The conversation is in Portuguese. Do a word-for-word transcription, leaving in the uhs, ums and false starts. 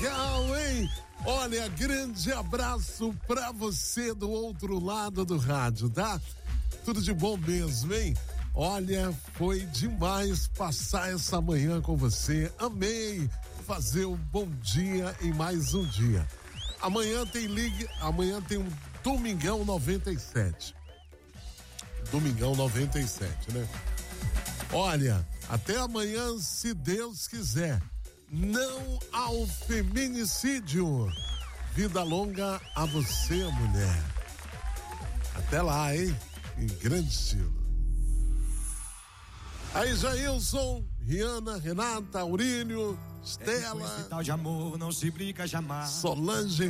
legal, hein? Olha, grande abraço pra você do outro lado do rádio, tá? Tudo de bom mesmo, hein? Olha, foi demais passar essa manhã com você. Amei fazer um bom dia em mais um dia. Amanhã tem ligue, amanhã tem um Domingão noventa e sete. Domingão noventa e sete, né? Olha, até amanhã, se Deus quiser. Não ao feminicídio. Vida longa a você, mulher. Até lá, hein? Em grande estilo. Aí, Jailson, Rihanna, Renata, Aurílio, Estela. É, de amor não se brinca jamais. Solange